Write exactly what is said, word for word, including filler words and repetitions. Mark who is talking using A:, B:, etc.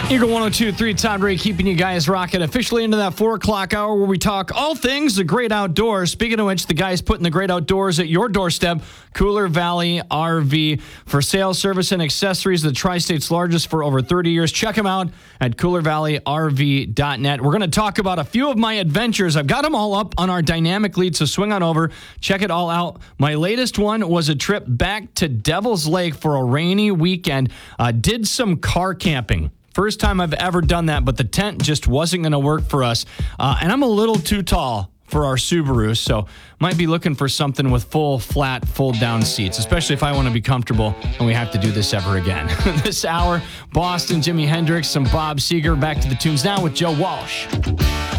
A: Eagle one oh two point three, Todd Ray, keeping you guys rocking officially into that four o'clock hour where we talk all things the great outdoors. Speaking of which, the guys putting the great outdoors at your doorstep, Cooler Valley R V. For sales, service, and accessories, the Tri-State's largest for over thirty years. Check them out at cooler valley r v dot net. We're going to talk about a few of my adventures. I've got them all up on our dynamic lead, so swing on over. Check it all out. My latest one was a trip back to Devil's Lake for a rainy weekend. Uh, did some car camping. First time I've ever done that, but the tent just wasn't going to work for us. Uh, and I'm a little too tall for our Subaru, so might be looking for something with full, flat, fold-down seats, especially if I want to be comfortable and we have to do this ever again. This hour, Boston, Jimi Hendrix, some Bob Seger. Back to the tunes now with Joe Walsh.